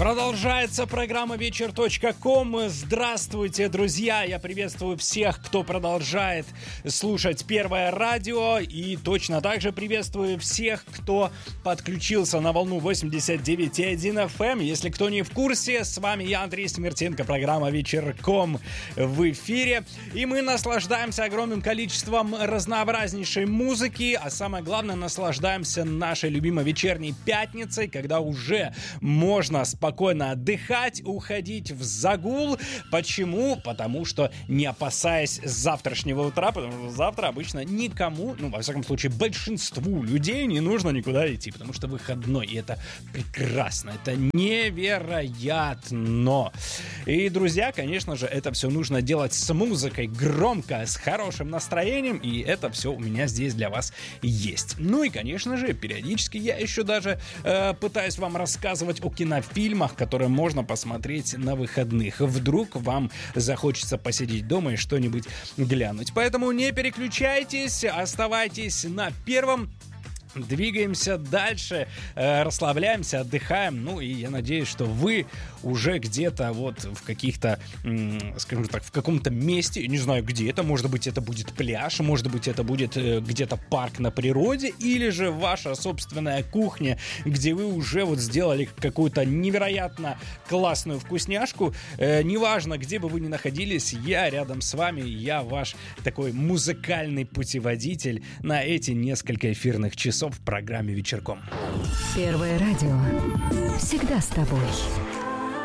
Продолжается программа вечер.ком. Здравствуйте, друзья! Я приветствую всех, кто продолжает слушать Первое радио. И точно так же приветствую всех, кто подключился на волну 89,1 FM. Если кто не в курсе, с вами я, Андрей Смертенко, программа Вечер.ком в эфире. И мы наслаждаемся огромным количеством разнообразнейшей музыки. А самое главное, наслаждаемся нашей любимой вечерней пятницей, когда уже можно спокойно отдыхать, уходить в загул. Почему? Потому что, не опасаясь завтрашнего утра, потому что завтра обычно никому, ну, во всяком случае, большинству людей не нужно никуда идти, потому что выходной, и это прекрасно, это невероятно. И, друзья, конечно же, это все нужно делать с музыкой, громко, с хорошим настроением, и это все у меня здесь для вас есть. Ну и, конечно же, периодически я еще даже пытаюсь вам рассказывать о кинофильмах, которые можно посмотреть на выходных. Вдруг вам захочется посидеть дома и что-нибудь глянуть. Поэтому не переключайтесь, оставайтесь на первом. Двигаемся дальше, расслабляемся, отдыхаем. Ну и я надеюсь, что вы уже где-то вот в каких-то, скажем так, в каком-то месте, не знаю где это, может быть это будет пляж, может быть это будет где-то парк на природе, или же ваша собственная кухня, где вы уже вот сделали какую-то невероятно классную вкусняшку. Неважно, где бы вы ни находились, я рядом с вами, я ваш такой музыкальный путеводитель на эти несколько эфирных часов в программе «Вечерком». Первое радио. Всегда с тобой.